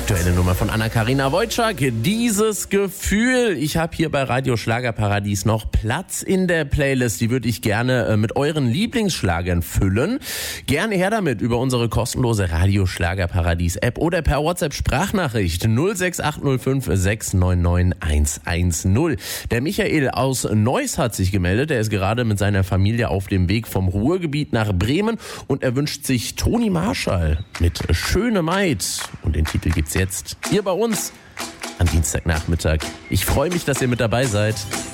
Aktuelle Nummer von Anna-Karina Wojcik. Dieses Gefühl. Ich habe hier bei Radio Schlagerparadies noch Platz in der Playlist. Die würde ich gerne mit euren Lieblingsschlagern füllen. Gerne her damit über unsere kostenlose Radio Schlagerparadies App oder per WhatsApp Sprachnachricht 06805 699 110. Der Michael aus Neuss hat sich gemeldet. Er ist gerade mit seiner Familie auf dem Weg vom Ruhrgebiet nach Bremen und er wünscht sich Toni Marshall mit Schöne Maid. Und den Titel gibt's jetzt hier bei uns am Dienstagnachmittag. Ich freue mich, dass ihr mit dabei seid.